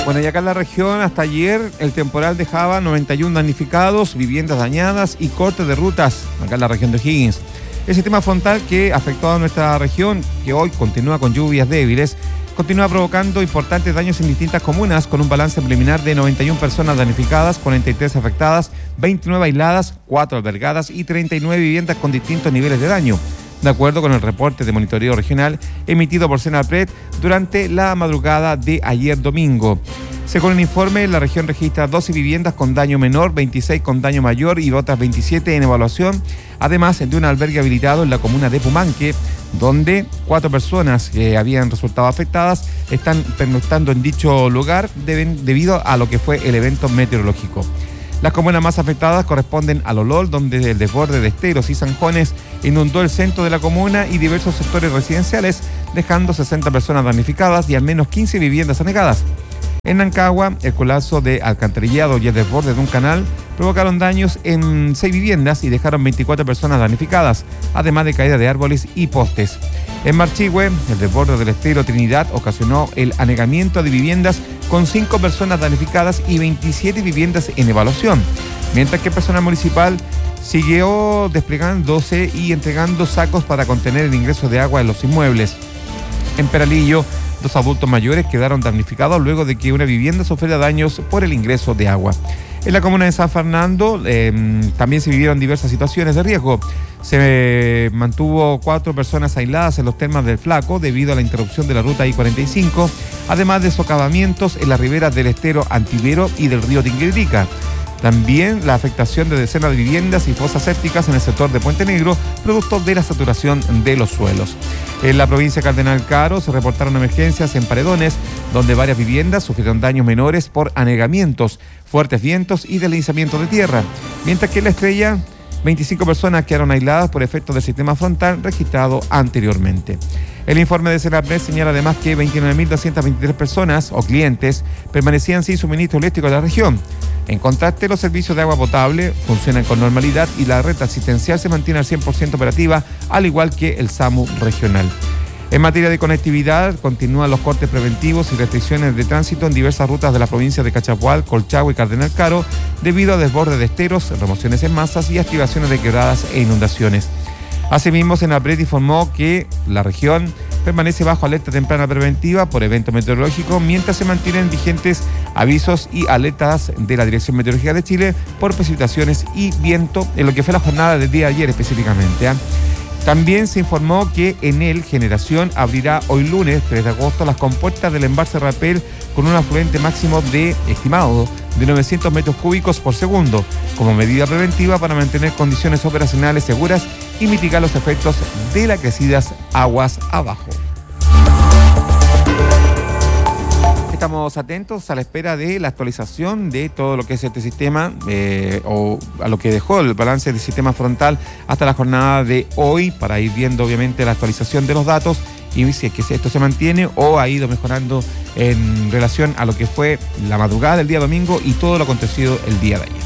Bueno, y acá en la región, hasta ayer, el temporal dejaba 91 damnificados, viviendas dañadas y cortes de rutas, acá en la región de O'Higgins. El sistema frontal que afectó a nuestra región, que hoy continúa con lluvias débiles, continúa provocando importantes daños en distintas comunas, con un balance preliminar de 91 personas damnificadas, 43 afectadas, 29 aisladas, 4 albergadas y 39 viviendas con distintos niveles de daño, de acuerdo con el reporte de monitoreo regional emitido por Senapred durante la madrugada de ayer domingo. Según el informe, la región registra 12 viviendas con daño menor, 26 con daño mayor y otras 27 en evaluación, además de un albergue habilitado en la comuna de Pumanque, donde 4 personas que habían resultado afectadas están pernoctando en dicho lugar debido a lo que fue el evento meteorológico. Las comunas más afectadas corresponden a Lolol, donde el desborde de Esteros y Sanjones inundó el centro de la comuna y diversos sectores residenciales, dejando 60 personas damnificadas y al menos 15 viviendas anegadas. En Nancagua, el colapso de alcantarillado y el desborde de un canal provocaron daños en 6 viviendas y dejaron 24 personas damnificadas, además de caída de árboles y postes. En Marchihue, el desborde del estero Trinidad ocasionó el anegamiento de viviendas con 5 personas damnificadas y 27 viviendas en evaluación, mientras que el personal municipal siguió desplegándose y entregando sacos para contener el ingreso de agua en los inmuebles. En Peralillo, 2 adultos mayores quedaron damnificados luego de que una vivienda sufriera daños por el ingreso de agua. En la comuna de San Fernando también se vivieron diversas situaciones de riesgo. Se mantuvo 4 personas aisladas en los termas del Flaco debido a la interrupción de la ruta I-45, además de socavamientos en las riberas del estero Antivero y del río Tinguiririca. También la afectación de decenas de viviendas y fosas sépticas en el sector de Puente Negro, producto de la saturación de los suelos. En la provincia de Cardenal Caro se reportaron emergencias en Paredones, donde varias viviendas sufrieron daños menores por anegamientos, fuertes vientos y deslizamiento de tierra, mientras que en La Estrella 25 personas quedaron aisladas por efectos del sistema frontal registrado anteriormente. El informe de Senapred señala además que 29.223 personas o clientes permanecían sin suministro eléctrico de la región. En contraste, los servicios de agua potable funcionan con normalidad y la red asistencial se mantiene al 100% operativa, al igual que el SAMU regional. En materia de conectividad, continúan los cortes preventivos y restricciones de tránsito en diversas rutas de la provincia de Cachapual, Colchagua y Cardenal Caro, debido a desborde de esteros, remociones en masas y activaciones de quebradas e inundaciones. Asimismo, Senapred informó que la región permanece bajo alerta temprana preventiva por evento meteorológico, mientras se mantienen vigentes avisos y alertas de la Dirección Meteorológica de Chile por precipitaciones y viento en lo que fue la jornada del día de ayer específicamente. También se informó que Enel Generación abrirá hoy lunes 3 de agosto las compuertas del embalse Rapel con un afluente máximo estimado de 900 metros cúbicos por segundo, como medida preventiva para mantener condiciones operacionales seguras y mitigar los efectos de las crecidas aguas abajo. Estamos atentos a la espera de la actualización de todo lo que es este sistema o a lo que dejó el balance del sistema frontal hasta la jornada de hoy, para ir viendo obviamente la actualización de los datos y si es que esto se mantiene o ha ido mejorando en relación a lo que fue la madrugada del día domingo y todo lo acontecido el día de ayer.